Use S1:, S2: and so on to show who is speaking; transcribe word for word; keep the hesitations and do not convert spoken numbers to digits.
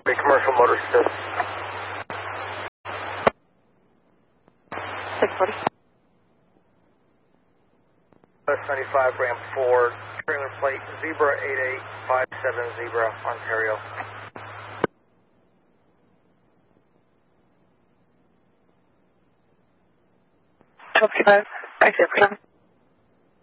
S1: Big commercial motor assist.
S2: six forty.
S1: S ninety-five, ramp four, trailer plate Zebra eight eight five seven Zebra, Ontario.
S2: twelve two five, five zero.